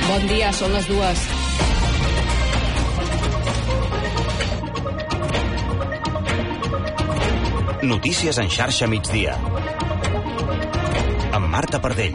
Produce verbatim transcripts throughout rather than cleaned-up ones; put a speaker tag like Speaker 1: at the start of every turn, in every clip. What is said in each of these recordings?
Speaker 1: Bon dia, són les dues.
Speaker 2: Notícies en xarxa migdia. Amb Marta Pardell.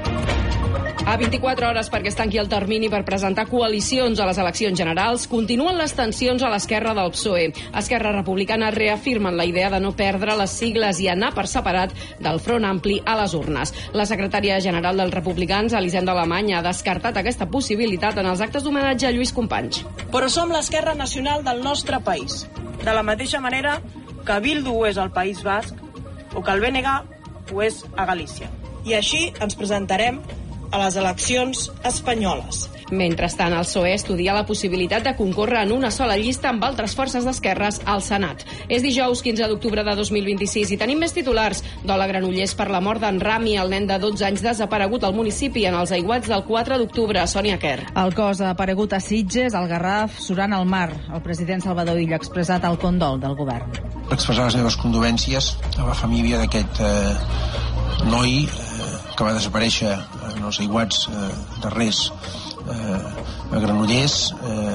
Speaker 1: A vint-i-quatre hores perquè es tanqui el termini per presentar coalicions a les eleccions generals, continuen les tensions a l'esquerra del P S O E. Esquerra Republicana reafirmen la idea de no perdre les sigles i anar per separat del Front Ampli a les urnes. La secretària general dels republicans, Elisenda Alemany, ha descartat aquesta possibilitat en els actes d'homenatge a Lluís Companys.
Speaker 3: Però som l'esquerra nacional del nostre país. De la mateixa manera que Bildu ho és al País Basc o que el B N G ho és a Galícia. I així ens presentarem a les eleccions espanyoles.
Speaker 1: Mentrestant, el P S O E estudia la possibilitat de concórrer en una sola llista amb altres forces d'esquerres al Senat. És dijous quinze d'octubre de dos mil vint-i-sis i tenim més titulars. Dol a Granollers per la mort d'en Rami, el nen de dotze anys desaparegut al municipi en els aiguats del quatre d'octubre. Sònia Quer.
Speaker 4: El cos ha aparegut a Sitges, al Garraf, surant al mar. El president Salvador Illa ha expressat el condol del govern.
Speaker 5: Expressar les meves condolències a la família d'aquest eh, noi eh, que va desaparèixer en els aiguats eh, darrers eh, a Granollers,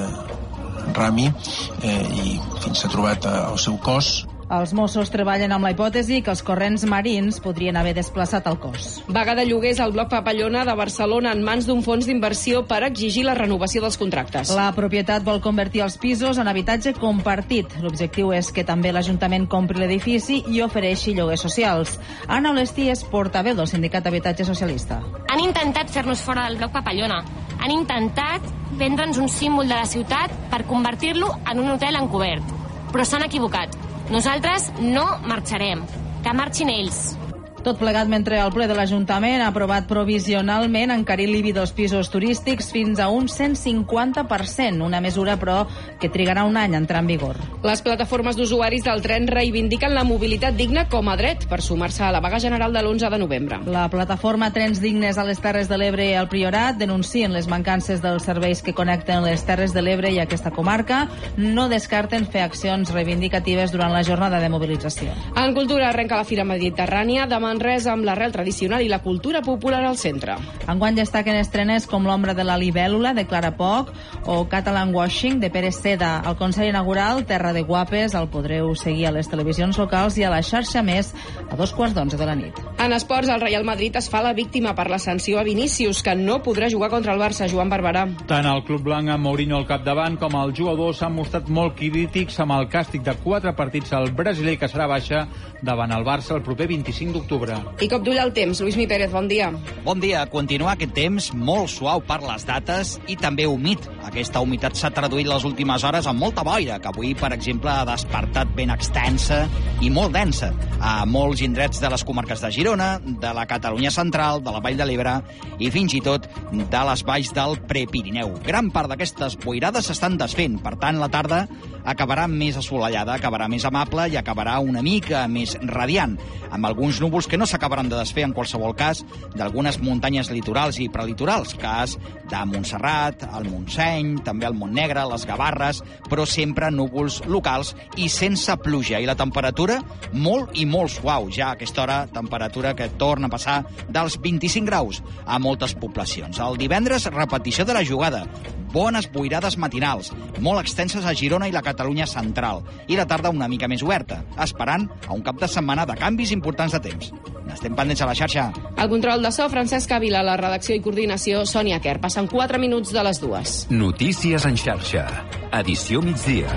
Speaker 5: eh, Rami, eh, i fins s'ha trobat eh, el seu cos.
Speaker 4: Els Mossos treballen amb la hipòtesi que els corrents marins podrien haver desplaçat el cos.
Speaker 1: Vaga de lloguers al bloc Papallona de Barcelona en mans d'un fons d'inversió per exigir la renovació dels contractes.
Speaker 4: La propietat vol convertir els pisos en habitatge compartit. L'objectiu és que també l'Ajuntament compri l'edifici i ofereixi lloguers socials. Anna Olestí és portaveu del Sindicat d'Habitatge Socialista.
Speaker 6: Han intentat fer-nos fora del bloc Papallona. Han intentat vendre'ns un símbol de la ciutat per convertir-lo en un hotel encobert. Però s'han equivocat. Nosaltres no marxarem. Que marxin ells.
Speaker 4: Tot plegat mentre el ple de l'Ajuntament ha aprovat provisionalment encarir l'I B I dels pisos turístics fins a un cent cinquanta per cent, una mesura, però, que trigarà un any a entrar en vigor.
Speaker 1: Les plataformes d'usuaris del tren reivindiquen la mobilitat digna com a dret per sumar-se a la vaga general de l'onze de novembre.
Speaker 4: La plataforma Trens Dignes a les Terres de l'Ebre i al Priorat denuncien les mancances dels serveis que connecten les Terres de l'Ebre i aquesta comarca. No descarten fer accions reivindicatives durant la jornada de mobilització.
Speaker 1: En cultura arrenca la Fira Mediterrània de Manresa amb l'arrel tradicional i la cultura popular al centre.
Speaker 4: Enguany destaquen estrenes com L'ombra de la libèl·lula, de Clara Poch, o Catalan Washing, de Pere Seda. Al Consell Inaugural, Terra de Guapes, el podreu seguir a les televisions locals i a la xarxa Més a dos quarts d'onze de la nit.
Speaker 1: En esports, el Real Madrid es fa la víctima per la sanció a Vinícius, que no podrà jugar contra el Barça. Joan Barberà.
Speaker 7: Tant el club blanc amb Mourinho al capdavant com els jugadors s'han mostrat molt crítics amb el càstig de quatre partits al brasiler, que serà baixa davant el Barça el proper vint-i-cinc d'octubre.
Speaker 1: I cop d'ull al temps. Luis Mi Pérez, bon dia.
Speaker 8: Bon dia. Continua aquest temps molt suau per les dates i també humit. Aquesta humitat s'ha traduït les últimes hores amb molta boira, que avui, per exemple, ha despertat ben extensa i molt densa a molts indrets de les comarques de Girona, de la Catalunya central, de la Vall de l'Ebre i fins i tot de les valls del Prepirineu. Gran part d'aquestes boirades s'estan desfent, per tant, la tarda acabarà més assolellada, acabarà més amable i acabarà una mica més radiant, amb alguns núvols que no s'acabaran de desfer en qualsevol cas d'algunes muntanyes litorals i prelitorals, cas de Montserrat, el Montseny, també el Montnegre, les Gavarres, però sempre núvols locals i sense pluja. I la temperatura molt i molt suau, ja a aquesta hora, temperatura que torna a passar dels vint-i-cinc graus a moltes poblacions. El divendres, repetició de la jugada. Bones boirades matinals, molt extenses a Girona i la Catalunya central, i la tarda una mica més oberta, esperant a un cap de setmana de canvis importants de temps. N'estem pendents a la xarxa.
Speaker 1: El control de so, Francesc Ávila, la redacció i coordinació, Sònia Quer. Passen quatre minuts de les dues.
Speaker 2: Notícies en xarxa. Edició migdia.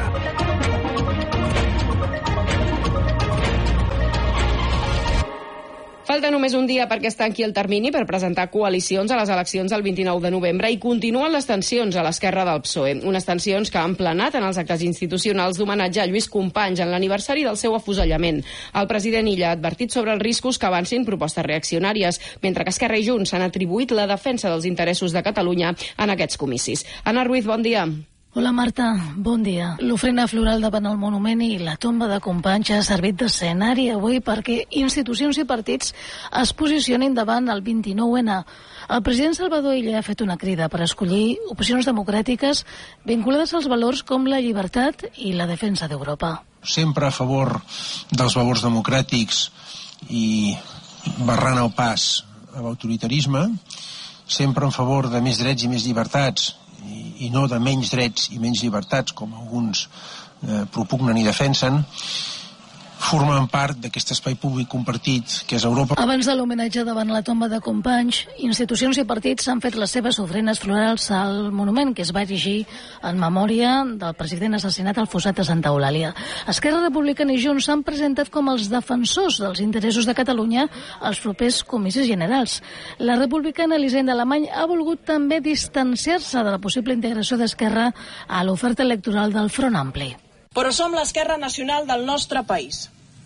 Speaker 1: Falta només un dia perquè es tanqui el termini per presentar coalicions a les eleccions del vint-i-nou de novembre i continuen les tensions a l'esquerra del P S O E. Unes tensions que han planat en els actes institucionals d'homenatge a Lluís Companys en l'aniversari del seu afusellament. El president Illa ha advertit sobre els riscos que avancin propostes reaccionàries, mentre que Esquerra i Junts s'han atribuït la defensa dels interessos de Catalunya en aquests comicis. Anna Ruiz, bon dia.
Speaker 9: Hola Marta, bon dia. L'ofrena floral davant el monument i la tomba de Companys ha servit d'escenari avui perquè institucions i partits es posicionin davant el vint-i-nou ene. El president Salvador Illa ha fet una crida per escollir opcions democràtiques vinculades als valors com la llibertat i la defensa d'Europa.
Speaker 5: Sempre a favor dels valors democràtics i barrant el pas a l'autoritarisme, sempre en favor de més drets i més llibertats i, i no de menys drets i menys llibertats, com alguns eh, propugnen i defensen, formen part d'aquest espai públic compartit que és Europa.
Speaker 9: Abans de l'homenatge davant la tomba de Companys, institucions i partits han fet les seves ofrenes florals al monument que es va erigir en memòria del president assassinat al fossat de Santa Eulàlia. Esquerra Republicana i Junts s'han presentat com els defensors dels interessos de Catalunya als propers comicis generals. La republicana Elisenda Alemany ha volgut també distanciar-se de la possible integració d'Esquerra a l'oferta electoral del Front Ampli.
Speaker 3: Però som l'esquerra nacional del nostre país.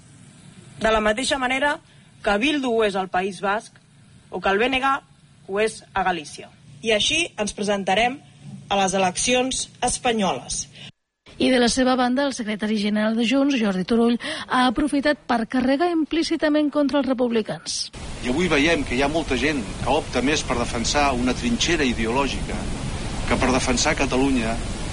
Speaker 3: De la mateixa manera que Bildu ho és al País Basc o que el B N G ho és a Galícia. I així ens presentarem a les eleccions espanyoles.
Speaker 9: I de la seva banda, el secretari general de Junts, Jordi Turull, ha aprofitat per carregar implícitament contra els republicans.
Speaker 10: I avui veiem que hi ha molta gent que opta més per defensar una trinxera ideològica que per defensar Catalunya.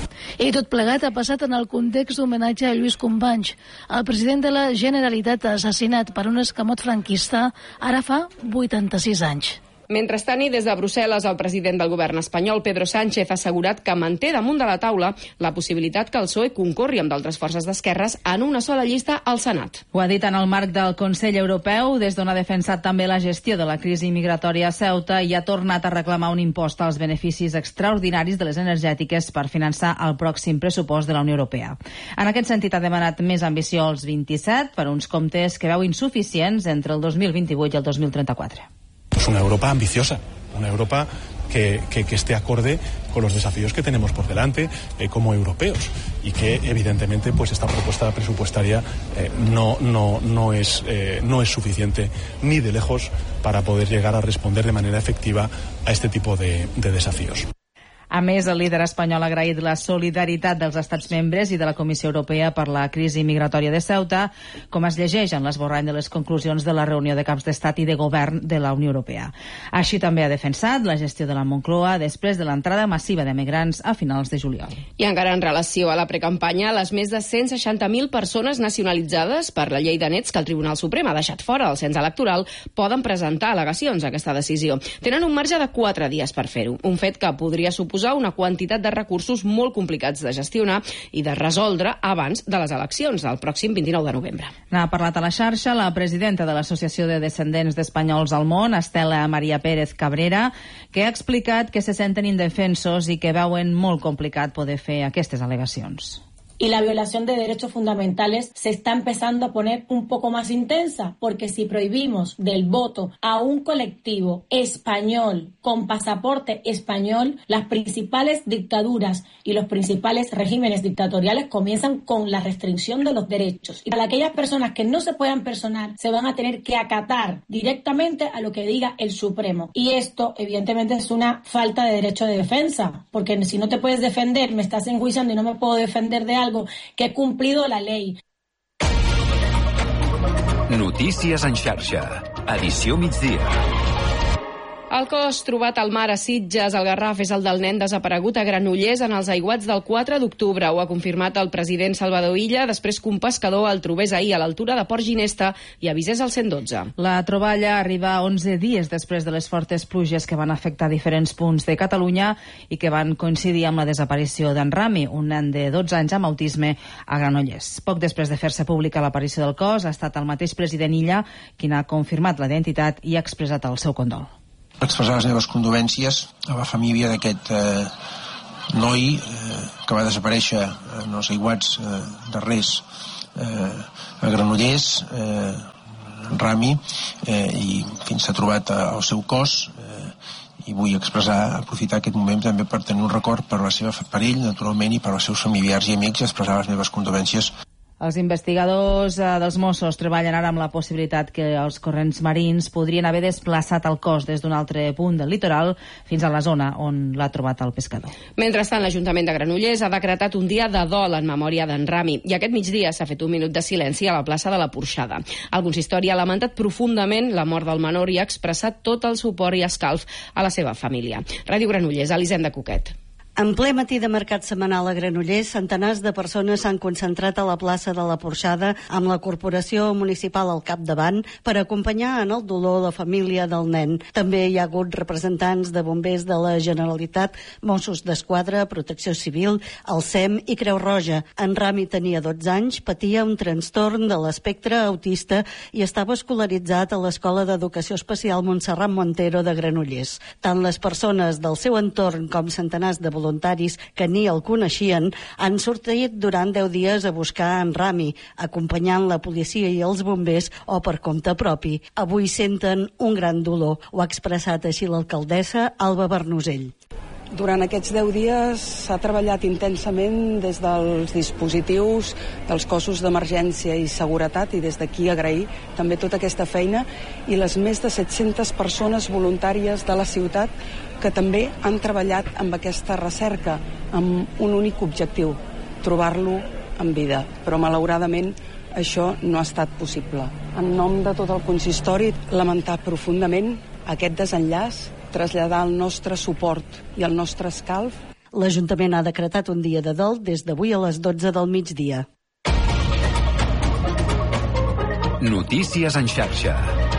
Speaker 9: I tot plegat ha passat en el context d'homenatge a Lluís Companys. El president de la Generalitat assassinat per un escamot franquista ara fa vuitanta-sis anys.
Speaker 1: Mentrestant, i des de Brussel·les, el president del govern espanyol, Pedro Sánchez, ha assegurat que manté damunt de la taula la possibilitat que el P S O E concorri amb d'altres forces d'esquerres en una sola llista al Senat.
Speaker 4: Ho ha dit en el marc del Consell Europeu, des d'on ha defensat també la gestió de la crisi migratòria a Ceuta i ha tornat a reclamar un impost als beneficis extraordinaris de les energètiques per finançar el pròxim pressupost de la Unió Europea. En aquest sentit, ha demanat més ambició als vint-i-set per uns comptes que veu insuficients entre el dos mil vint-i-vuit i el dos mil trenta-quatre.
Speaker 11: Pues una Europa ambiciosa, una Europa que, que, que esté acorde con los desafíos que tenemos por delante eh, como europeos y que evidentemente pues esta propuesta presupuestaria eh, no, no, no, es, eh, no es suficiente ni de lejos para poder llegar a responder de manera efectiva a este tipo de, de desafíos.
Speaker 4: A més, el líder espanyol ha agraït la solidaritat dels estats membres i de la Comissió Europea per la crisi migratòria de Ceuta, com es llegeix en l'esborrany de les conclusions de la reunió de caps d'estat i de govern de la Unió Europea. Així també ha defensat la gestió de la Moncloa després de l'entrada massiva de migrants a finals de juliol.
Speaker 1: I encara en relació a la precampanya, les més de cent seixanta mil persones nacionalitzades per la llei de nets que el Tribunal Suprem ha deixat fora del cens electoral poden presentar al·legacions a aquesta decisió. Tenen un marge de quatre dies per fer-ho, un fet que podria suposar una quantitat de recursos molt complicats de gestionar i de resoldre abans de les eleccions del pròxim vint-i-nou de novembre.
Speaker 4: N'ha parlat a la xarxa la presidenta de l'Associació de Descendents d'Espanyols al Món, Estela Maria Pérez Cabrera, que ha explicat que se senten indefensos i que veuen molt complicat poder fer aquestes al·legacions.
Speaker 12: Y la violación de derechos fundamentales se está empezando a poner un poco más intensa, porque si prohibimos del voto a un colectivo español con pasaporte español, las principales dictaduras y los principales regímenes dictatoriales comienzan con la restricción de los derechos. Y para aquellas personas que no se puedan personar, se van a tener que acatar directamente a lo que diga el Supremo. Y esto, evidentemente, es una falta de derecho de defensa, porque si no te puedes defender, me estás enjuiciando y no me puedo defender de algo que he cumplido la ley.
Speaker 2: Notícies en xarxa. Edició migdia.
Speaker 1: El cos trobat al mar a Sitges, al Garraf, és el del nen desaparegut a Granollers en els aiguats del quatre d'octubre. Ho ha confirmat el president Salvador Illa després que un pescador el trobés ahir a l'altura de Port Ginesta i avisés al cent dotze.
Speaker 4: La troballa arriba onze dies després de les fortes pluges que van afectar diferents punts de Catalunya i que van coincidir amb la desaparició d'en Rami, un nen de dotze anys amb autisme a Granollers. Poc després de fer-se pública l'aparició del cos, ha estat el mateix president Illa qui n'ha confirmat la identitat i ha expressat el seu condol.
Speaker 5: Expressar les meves condolències a la família d'aquest eh, noi eh, que va desaparèixer en els aiguats eh, darrers eh, a Granollers, eh, en Rami, eh, i fins s'ha trobat eh, el seu cos, eh, i vull expressar, aprofitar aquest moment també per tenir un record per la seva, per ell, naturalment, i per als seus familiars i amics, i expressar les meves condolències.
Speaker 4: Els investigadors eh, dels Mossos treballen ara amb la possibilitat que els corrents marins podrien haver desplaçat el cos des d'un altre punt del litoral fins a la zona on l'ha trobat el pescador.
Speaker 1: Mentrestant, l'Ajuntament de Granollers ha decretat un dia de dol en memòria d'en Rami i aquest migdia s'ha fet un minut de silenci a la plaça de la Porxada. El consistori ha lamentat profundament la mort del menor i ha expressat tot el suport i escalf a la seva família. Ràdio Granollers, Elisenda Cuquet.
Speaker 13: En ple matí de mercat setmanal a Granollers, centenars de persones s'han concentrat a la plaça de la Porxada amb la corporació municipal al capdavant per acompanyar en el dolor la família del nen. També hi ha hagut representants de bombers de la Generalitat, Mossos d'Esquadra, Protecció Civil, el S E M i Creu Roja. En Rami tenia dotze anys, patia un trastorn de l'espectre autista i estava escolaritzat a l'Escola d'Educació Especial Montserrat Montero de Granollers. Tant les persones del seu entorn com centenars de voluntaris que ni el coneixien han sortit durant deu dies a buscar en Rami, acompanyant la policia i els bombers o per compte propi. Avui senten un gran dolor. Ho ha expressat així l'alcaldessa Alba Bernusell.
Speaker 14: Durant aquests deu dies s'ha treballat intensament des dels dispositius dels cossos d'emergència i seguretat, i des d'aquí agrair també tota aquesta feina i les més de set-centes persones voluntàries de la ciutat que també han treballat amb aquesta recerca amb un únic objectiu, trobar-lo en vida. Però malauradament això no ha estat possible. En nom de tot el consistori, lamentar profundament aquest desenllaç, traslladar el nostre suport i el nostre escalf.
Speaker 13: L'Ajuntament ha decretat un dia de dol des d'avui a les dotze del migdia.
Speaker 2: Notícies en xarxa.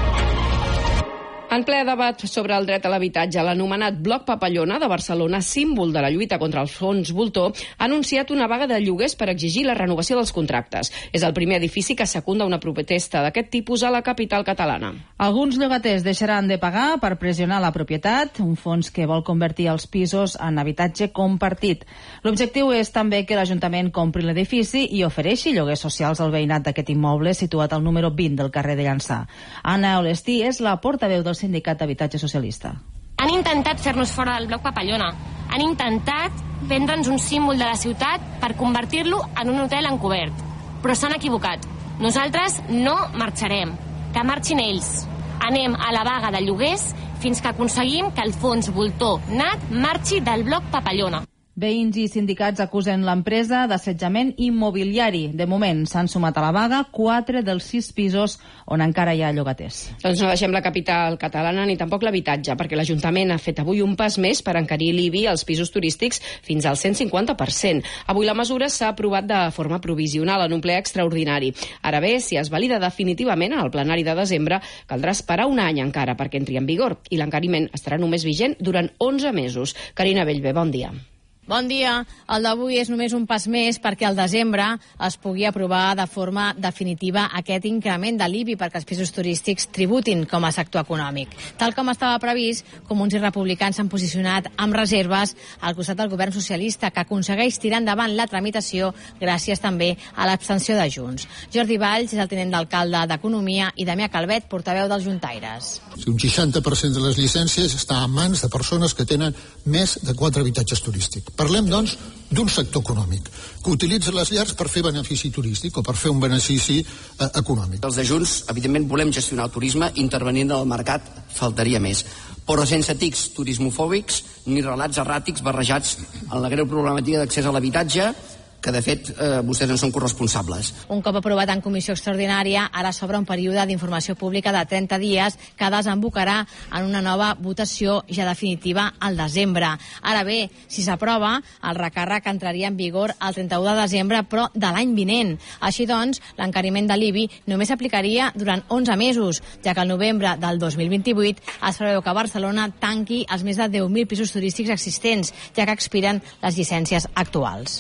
Speaker 1: En ple debat sobre el dret a l'habitatge, l'anomenat Bloc Papallona de Barcelona, símbol de la lluita contra els fons voltor, ha anunciat una vaga de lloguers per exigir la renovació dels contractes. És el primer edifici que secunda una protesta d'aquest tipus a la capital catalana.
Speaker 4: Alguns llogaters deixaran de pagar per pressionar la propietat, un fons que vol convertir els pisos en habitatge compartit. L'objectiu és també que l'Ajuntament compri l'edifici i ofereixi lloguers socials al veïnat d'aquest immoble situat al número vint del carrer de Llançà. Anna Olestí és la portaveu del Sindicat d'Habitatge Socialista.
Speaker 6: Han intentat fer-nos fora del Bloc Papallona. Han intentat vendre'ns un símbol de la ciutat per convertir-lo en un hotel encobert. Però s'han equivocat. Nosaltres no marxarem. Que marxin ells. Anem a la vaga de lloguers fins que aconseguim que el fons voltor nat marxi del Bloc Papallona.
Speaker 4: Veïns i sindicats acusen l'empresa d'assetjament immobiliari. De moment s'han sumat a la vaga quatre dels sis pisos on encara hi ha llogaters.
Speaker 1: Doncs no deixem la capital catalana ni tampoc l'habitatge, perquè l'Ajuntament ha fet avui un pas més per encarir l'I B I als pisos turístics fins al cent cinquanta per cent. Avui la mesura s'ha aprovat de forma provisional en un ple extraordinari. Ara bé, si es valida definitivament en el plenari de desembre, caldrà esperar un any encara perquè entri en vigor i l'encariment estarà només vigent durant onze mesos. Carina Bellver, bon dia.
Speaker 15: Bon dia. El d'avui és només un pas més perquè al desembre es pugui aprovar de forma definitiva aquest increment de l'I B I perquè els pisos turístics tributin com a sector econòmic. Tal com estava previst, comuns i republicans s'han posicionat amb reserves al costat del govern socialista, que aconsegueix tirar endavant la tramitació gràcies també a l'abstenció de Junts. Jordi Valls és el tinent d'alcalde d'Economia i Damià Calvet, portaveu dels Juntaires.
Speaker 16: Un seixanta per cent de les llicències està en mans de persones que tenen més de quatre habitatges turístics. Parlem, doncs, d'un sector econòmic que utilitza les llars per fer benefici turístic o per fer un benefici eh, econòmic.
Speaker 17: Els de Junts, evidentment, volem gestionar el turisme intervenint en el mercat, faltaria més, però sense tics turismofòbics ni relats erràtics barrejats en la greu problemàtica d'accés a l'habitatge, que de fet eh, vostès en són corresponsables.
Speaker 15: Un cop aprovat en comissió extraordinària, ara s'obre un període d'informació pública de trenta dies que desembocarà en una nova votació ja definitiva al desembre. Ara bé, si s'aprova, el recàrrec entraria en vigor el trenta-u de desembre, però de l'any vinent. Així doncs, l'encariment de l'I B I només s'aplicaria durant onze mesos, ja que al novembre del dos mil vint-i-vuit es preveu que Barcelona tanqui els més de deu mil pisos turístics existents, ja que expiren les llicències actuals.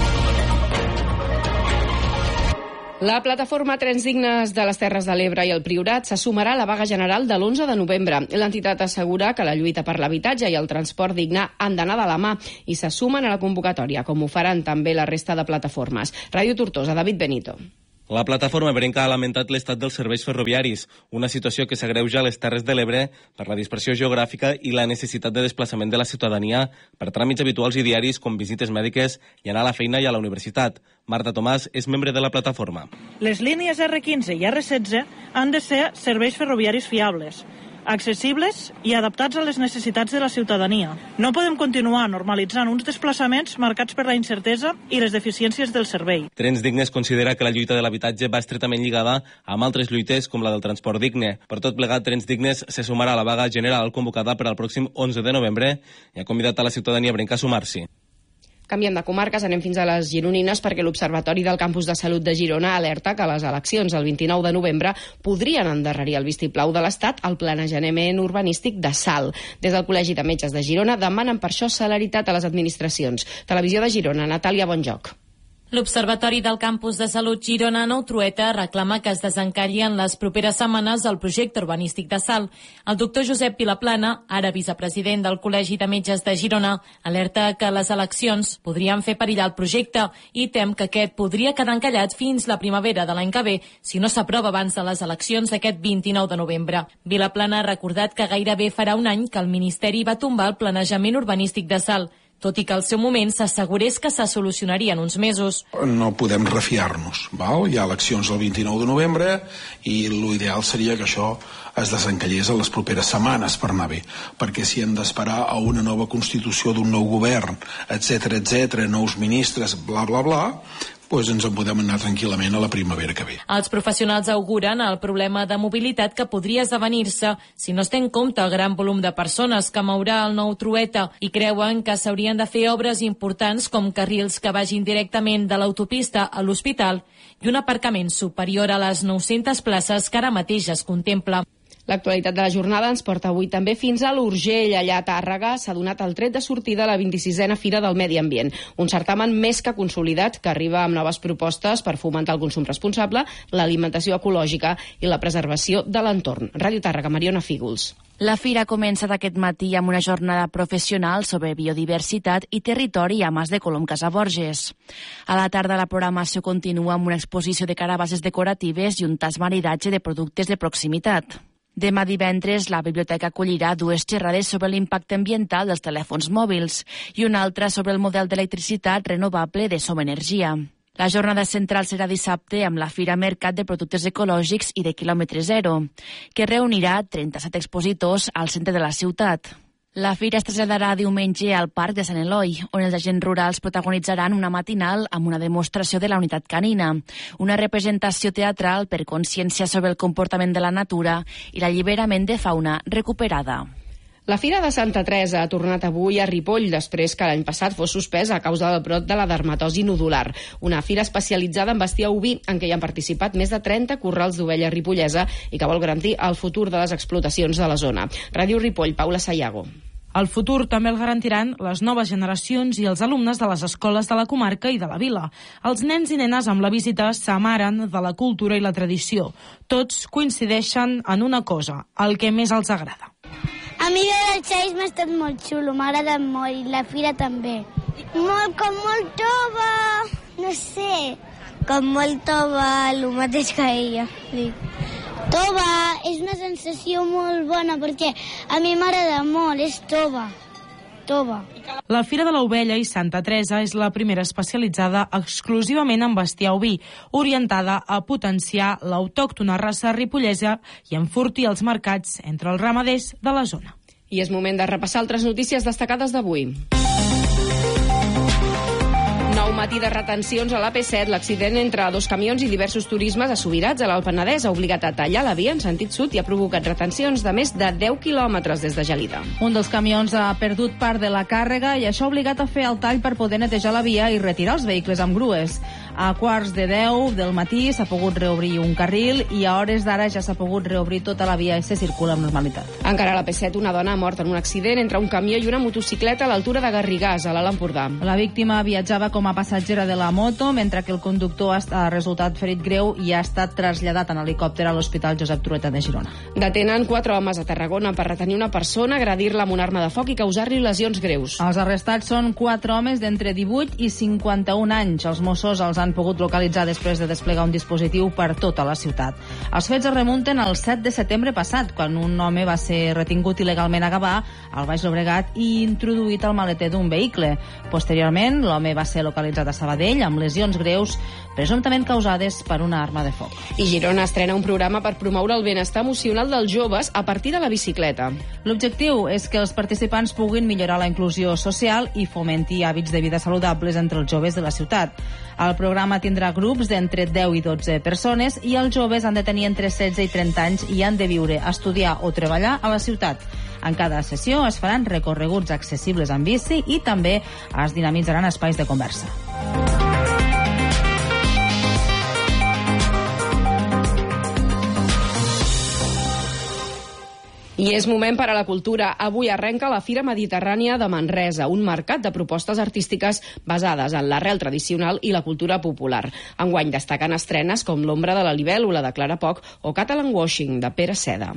Speaker 1: La plataforma Trens Dignes de les Terres de l'Ebre i el Priorat se sumarà a la vaga general de l'onze de novembre. L'entitat assegura que la lluita per l'habitatge i el transport digne han d'anar de la mà i se sumen a la convocatòria, com ho faran també la resta de plataformes. Ràdio Tortosa, David Benito.
Speaker 18: La plataforma ebrenca ha lamentat l'estat dels serveis ferroviaris, una situació que s'agreuja a les Terres de l'Ebre per la dispersió geogràfica i la necessitat de desplaçament de la ciutadania per tràmits habituals i diaris com visites mèdiques i anar a la feina i a la universitat. Marta Tomàs és membre de la plataforma.
Speaker 19: Les línies erre quinze i erre setze han de ser serveis ferroviaris fiables, accessibles i adaptats a les necessitats de la ciutadania. No podem continuar normalitzant uns desplaçaments marcats per la incertesa i les deficiències del servei.
Speaker 18: Trens Dignes considera que la lluita de l'habitatge va estretament lligada amb altres lluites com la del transport digne. Per tot plegat, Trens Dignes se sumarà a la vaga general convocada per al pròxim onze de novembre i ha convidat a la ciutadania ebrenca a sumar-s'hi.
Speaker 1: Canviem de comarques, anem fins a les gironines perquè l'Observatori del Campus de Salut de Girona alerta que les eleccions el vint-i-nou de novembre podrien endarrerir el vistiplau de l'Estat al planejament urbanístic de Salt. Des del Col·legi de Metges de Girona demanen per això celeritat a les administracions. Televisió de Girona, Natàlia Bonjoc.
Speaker 20: L'Observatori del Campus de Salut Girona Nou Trueta reclama que es desencalli en les properes setmanes el projecte urbanístic de Salt. El doctor Josep Vilaplana, ara vicepresident del Col·legi de Metges de Girona, alerta que les eleccions podrien fer perillar el projecte i tem que aquest podria quedar encallat fins la primavera de l'any que ve si no s'aprova abans de les eleccions d'aquest vint-i-nou de novembre. Vilaplana ha recordat que gairebé farà un any que el Ministeri va tombar el planejament urbanístic de Salt, tot i que al seu moment s'assegurés que se solucionaria en uns mesos.
Speaker 21: No podem refiar-nos, val? Hi ha eleccions el vint-i-nou de novembre i l'ideal seria que això es desencallés en les properes setmanes per anar bé, perquè si hem d'esperar a una nova constitució d'un nou govern, etcètera, etcètera, nous ministres, bla, bla, bla, doncs ens en podem anar tranquil·lament a la primavera que ve.
Speaker 20: Els professionals auguren el problema de mobilitat que podria esdevenir-se si no es té en compte el gran volum de persones que mourà el nou Trueta i creuen que s'haurien de fer obres importants com carrils que vagin directament de l'autopista a l'hospital i un aparcament superior a les nou-centes places que ara mateix es contempla.
Speaker 1: L'actualitat de la jornada ens porta avui també fins a l'Urgell. Allà a Tàrrega s'ha donat el tret de sortida a la vint-i-sisena Fira del Medi Ambient, un certamen més que consolidat que arriba amb noves propostes per fomentar el consum responsable, l'alimentació ecològica i la preservació de l'entorn. Ràdio Tàrrega, Mariona Fígols.
Speaker 22: La fira ha començat aquest matí amb una jornada professional sobre biodiversitat i territori a Mas de Colom Casaborges. A la tarda la programació continua amb una exposició de carabases decoratives i un tas maridatge de productes de proximitat. Demà divendres, la biblioteca acollirà dues xerrades sobre l'impacte ambiental dels telèfons mòbils i una altra sobre el model d'electricitat renovable de Som Energia. La jornada central serà dissabte amb la Fira Mercat de Productes Ecològics i de Quilòmetre Zero, que reunirà trenta-set expositors al centre de la ciutat. La fira es traslladarà diumenge al Parc de Sant Eloi, on els agents rurals protagonitzaran una matinal amb una demostració de la unitat canina, una representació teatral per consciència sobre el comportament de la natura i l'alliberament de fauna recuperada.
Speaker 1: La Fira de Santa Teresa ha tornat avui a Ripoll després que l'any passat fos suspès a causa del brot de la dermatosi nodular, una fira especialitzada en bestiar oví en què hi han participat més de trenta corrals d'ovella ripollesa i que vol garantir el futur de les explotacions de la zona. Ràdio Ripoll, Paula Sayago.
Speaker 23: El futur també el garantiran les noves generacions i els alumnes de les escoles de la comarca i de la vila. Els nens i nenes amb la visita s'amaren de la cultura i la tradició. Tots coincideixen en una cosa, el que més els agrada.
Speaker 24: A mi el xaix m'ha estat molt xulo, m'ha agradat molt, i la fira també. Molt, com molt tova, no sé, com molt tova, el mateix que ella. Sí. Tova és una sensació molt bona perquè a mi m'agrada molt, és tova. Tova.
Speaker 23: La Fira de l'Ovella i Santa Teresa és la primera especialitzada exclusivament en bestiar oví, orientada a potenciar l'autòctona raça ripollesa i enfortir els mercats entre els ramaders de la zona.
Speaker 1: I és moment de repassar altres notícies destacades d'avui. Nou matí de retencions a l'A P set. L'accident entre dos camions i diversos turismes a Subirats, a l'Alt Penedès, ha obligat a tallar la via en sentit sud i ha provocat retencions de més de deu quilòmetres des de Gelida.
Speaker 4: Un dels camions ha perdut part de la càrrega i això ha obligat a fer el tall per poder netejar la via i retirar els vehicles amb grues. A quarts de deu del matí s'ha pogut reobrir un carril i a hores d'ara ja s'ha pogut reobrir tota la via i se circula amb normalitat.
Speaker 1: Encara a l'A P set, una dona ha mort en un accident entre un camió i una motocicleta a l'altura de Garrigàs, a l'Alt Empordà.
Speaker 4: La víctima viatjava com a passatgera de la moto, mentre que el conductor ha resultat ferit greu i ha estat traslladat en helicòpter a l'Hospital Josep Trueta de Girona.
Speaker 1: Detenen quatre homes a Tarragona per retenir una persona, agredir-la amb una arma de foc i causar-li lesions greus.
Speaker 4: Els arrestats són quatre homes d'entre divuit i cinquanta-un anys. Els Mossos els han pogut localitzar després de desplegar un dispositiu per tota la ciutat. Els fets es remunten al set de setembre passat, quan un home va ser retingut il·legalment a Gavà, al Baix Llobregat, i introduït al maleter d'un vehicle. Posteriorment, l'home va ser localitzat a Sabadell amb lesions greus, presumptament causades per una arma de foc.
Speaker 1: I Girona estrena un programa per promoure el benestar emocional dels joves a partir de la bicicleta.
Speaker 4: L'objectiu és que els participants puguin millorar la inclusió social i fomentar hàbits de vida saludables entre els joves de la ciutat. El programa tindrà grups d'entre deu i dotze persones i els joves han de tenir entre setze i trenta anys i han de viure, estudiar o treballar a la ciutat. En cada sessió es faran recorreguts accessibles en bici i també es dinamitzaran espais de conversa.
Speaker 1: I és moment per a la cultura. Avui arrenca la Fira Mediterrània de Manresa, un mercat de propostes artístiques basades en l'arrel tradicional i la cultura popular. Enguany destaquen estrenes com L'ombra de la libèl·lula de Clara Poch o Catalan Washing de Pere Seda.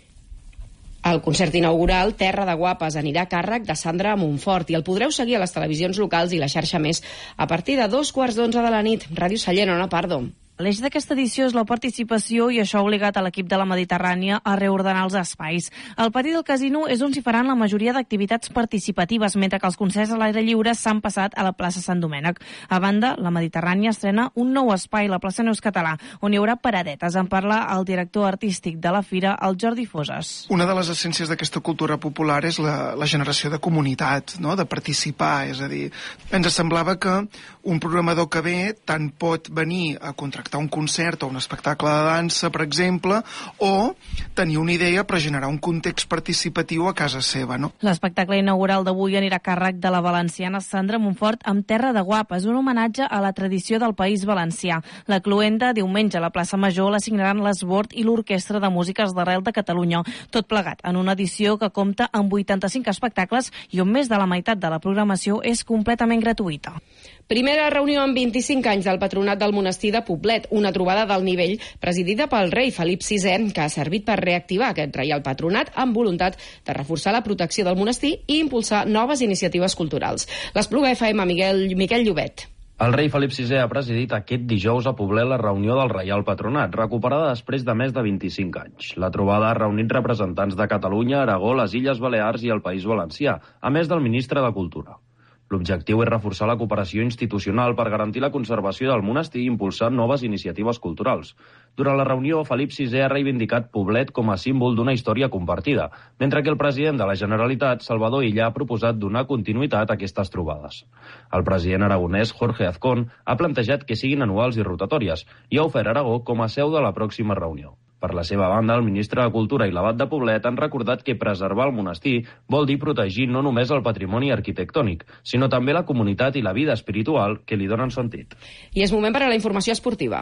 Speaker 1: El concert inaugural Terra de Guapes anirà a càrrec de Sandra Montfort i el podreu seguir a les televisions locals i la xarxa Més a partir de dos quarts d'onze de la nit. Ràdio Sallent, Ona Pardo.
Speaker 3: L'eix d'aquesta edició és la participació i això ha obligat a l'equip de la Mediterrània a reordenar els espais. El pati del casino és on s'hi faran la majoria d'activitats participatives, mentre que els concerts a l'aire lliure s'han passat a la plaça Sant Domènec. A banda, la Mediterrània estrena un nou espai, la plaça Neus Català, on hi haurà paradetes. En parla el director artístic de la Fira, el Jordi Foses.
Speaker 7: Una de les essències d'aquesta cultura popular és la, la generació de comunitat, no? De participar, és a dir, ens semblava que un programador que ve tant pot venir a contractar un concert o un espectacle de dansa, per exemple, o tenir una idea per generar un context participatiu a casa seva, no?
Speaker 3: L'espectacle inaugural d'avui anirà a càrrec de la valenciana Sandra Montfort amb Terra de Guapes, un homenatge a la tradició del País Valencià. La cluenda, diumenge a la plaça Major, la signaran l'Esbord i l'Orquestra de Músiques d'Arrel de Catalunya. Tot plegat en una edició que compta amb vuitanta-cinc espectacles i on més de la meitat de la programació és completament gratuïta.
Speaker 1: Primera reunió en vint-i-cinc anys del Patronat del Monestir de Poblet, una trobada d'alt nivell presidida pel rei Felip sisè, que ha servit per reactivar aquest reial patronat amb voluntat de reforçar la protecció del monestir i impulsar noves iniciatives culturals. L'Espluga F M, Miguel, Miquel Llobet.
Speaker 8: El rei Felip sisè ha presidit aquest dijous a Poblet la reunió del Reial Patronat, recuperada després de més de vint-i-cinc anys. La trobada ha reunit representants de Catalunya, Aragó, les Illes Balears i el País Valencià, a més del ministre de Cultura. L'objectiu és reforçar la cooperació institucional per garantir la conservació del monestir i impulsar noves iniciatives culturals. Durant la reunió, Felip sisè ha reivindicat Poblet com a símbol d'una història compartida, mentre que el president de la Generalitat, Salvador Illa, ha proposat donar continuïtat a aquestes trobades. El president aragonès, Jorge Azcón, ha plantejat que siguin anuals i rotatòries i ha ofert Aragó com a seu de la pròxima reunió. Per la seva banda, el ministre de Cultura i l'Abat de Poblet han recordat que preservar el monestir vol dir protegir no només el patrimoni arquitectònic, sinó també la comunitat i la vida espiritual que li donen sentit.
Speaker 1: I és moment per a la informació esportiva,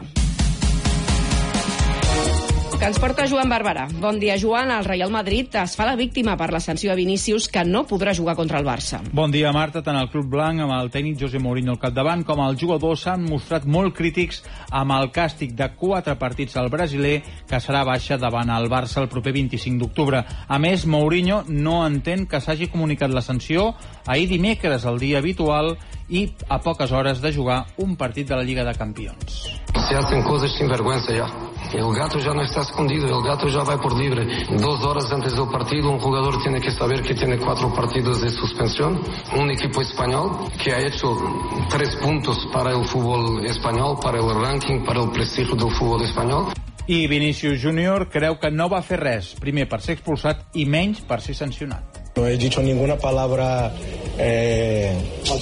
Speaker 1: que ens porta Joan Barberà. Bon dia, Joan. El Real Madrid es fa la víctima per la sanció a Vinícius, que no podrà jugar contra el Barça.
Speaker 10: Bon dia, Marta. Tant el club blanc, amb el tècnic José Mourinho al capdavant, com els jugadors s'han mostrat molt crítics amb el càstig de quatre partits al brasiler, que serà baixa davant el Barça el proper vint-i-cinc d'octubre. A més, Mourinho no entén que s'hagi comunicat la sanció ahir dimecres, el dia habitual, i a poques hores de jugar un partit de la Lliga de Campions.
Speaker 25: Se hacen cosas sin vergüenza ya. El gato ya no está escondido, el gato ya va por libre. Dos horas antes del partido, un jugador tiene que saber que tiene cuatro partidos de suspensión. Un equipo español que ha hecho tres puntos para el fútbol español, para el ranking, para el prestigio del fútbol español.
Speaker 10: I Vinícius Júnior creu que no va fer res, primer per ser expulsat i menys per ser sancionat.
Speaker 26: No he dicho ninguna palabra eh,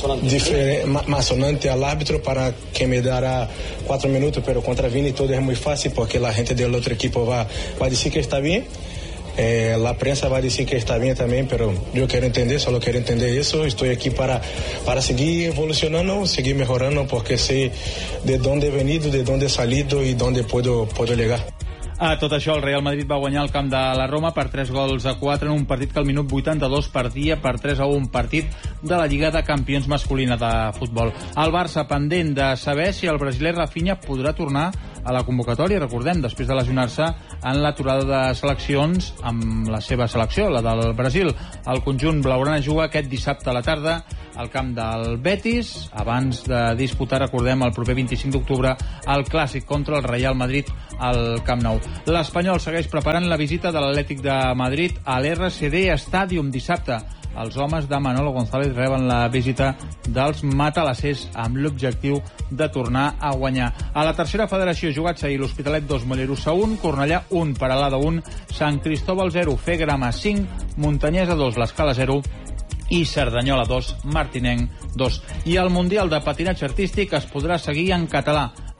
Speaker 26: masonante al árbitro para que me dará cuatro minutos, pero contra Vini todo es muy fácil porque la gente del otro equipo va, va a decir que está bien. Eh, la prensa va a decir que está bien también, pero yo quiero entender, solo quiero entender eso. Estoy aquí para, para seguir evolucionando, seguir mejorando, porque sé de dónde he venido, de dónde he salido y dónde puedo, puedo llegar.
Speaker 10: A tot això, el Real Madrid va guanyar el camp de la Roma per tres gols a quatre en un partit que al minut vuitanta-dos perdia per tres a un, partit de la Lliga de Campions masculina de futbol. El Barça pendent de saber si el brasiler Rafinha podrà tornar a la convocatòria, recordem, després de lesionar-se en l'aturada de seleccions amb la seva selecció, la del Brasil. El conjunt blaugrana juga aquest dissabte a la tarda al camp del Betis, abans de disputar, recordem, el proper vint-i-cinc d'octubre el clàssic contra el Real Madrid al Camp Nou. L'Espanyol segueix preparant la visita de l'Atlètic de Madrid a l'R C D Stadium dissabte. Els homes de Manolo González reben la visita dels matalassers amb l'objectiu de tornar a guanyar. A la tercera federació, jugats ahir l'Hospitalet dos, Mollerussa un, Cornellà un, Peralada un, Sant Cristóbal zero, Fegrama cinc, Muntanyesa dos, l'Escala zero i Cerdanyola dos, Martinenc dos. I el Mundial de Patinatge Artístic es podrà seguir en català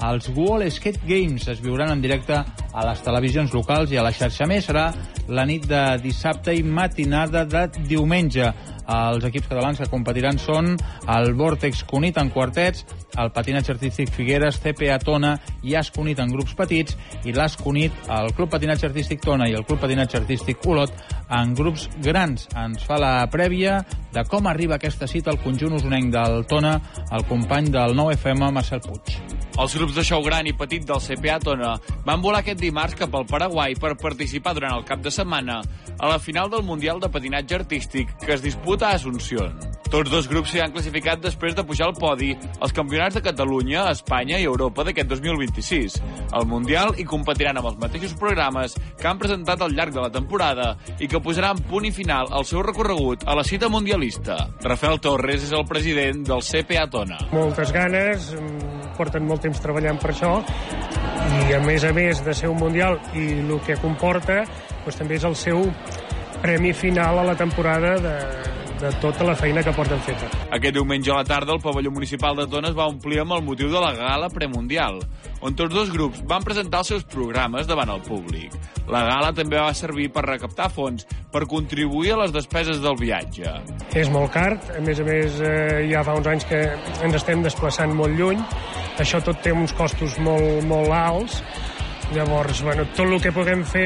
Speaker 10: Els World Skate Games es viuran en directe a les televisions locals i a la xarxa Més. Serà la nit de dissabte i matinada de diumenge. Els equips catalans que competiran són el Vortex Cunit en quartets, el Patinatge Artístic Figueres, C P A Tona i As Cunit en grups petits, i l'As Cunit, el Club Patinatge Artístic Tona i el Club Patinatge Artístic Olot en grups grans. Ens fa la prèvia de com arriba aquesta cita al conjunt usonenc del Tona, el company del nou F M, Marcel Puig.
Speaker 5: Els grups de xou gran i petit del C P A Tona van volar aquest dimarts cap al Paraguai per participar durant el cap de setmana a la final del Mundial de Patinatge Artístic que es disputa a Asunción. Tots dos grups s'hi han classificat després de pujar al podi als campionats de Catalunya, Espanya i Europa d'aquest dos mil vint-i-sis. Al Mundial hi competiran amb els mateixos programes que han presentat al llarg de la temporada i que posaran punt i final al seu recorregut a la cita mundialista. Rafael Torres és el president del C P A Tona.
Speaker 9: Moltes ganes, porten molt temps treballant per això i a més a més de ser un Mundial i el que comporta, doncs també és el seu premi final a la temporada de, de tota la feina que porten feta.
Speaker 5: Aquest diumenge a la tarda el pavelló municipal de Tona es va omplir amb el motiu de la gala premundial, on tots dos grups van presentar els seus programes davant el públic. La gala també va servir per recaptar fons per contribuir a les despeses del viatge.
Speaker 9: És molt car, a més a més eh, ja fa uns anys que ens estem desplaçant molt lluny, això tot té uns costos molt, molt alts. Llavors, bueno, tot el que puguem fer,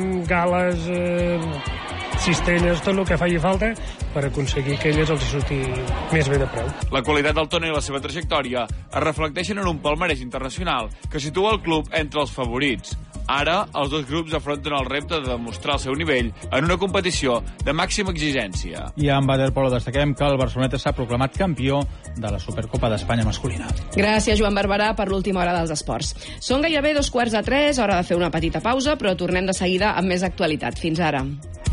Speaker 9: gales, eh, cistelles, tot el que faci falta per aconseguir que elles els surti més bé de preu.
Speaker 5: La qualitat del Tona i la seva trajectòria es reflecteixen en un palmarès internacional que situa el club entre els favorits. Ara, els dos grups afronten el repte de demostrar el seu nivell en una competició de màxima exigència.
Speaker 10: I en waterpolo destaquem que el Barceloneta s'ha proclamat campió de la Supercopa d'Espanya masculina.
Speaker 1: Gràcies, Joan Barberà, per l'última hora dels esports. Són gairebé dos quarts de tres, hora de fer una petita pausa, però tornem de seguida amb més actualitat. Fins ara.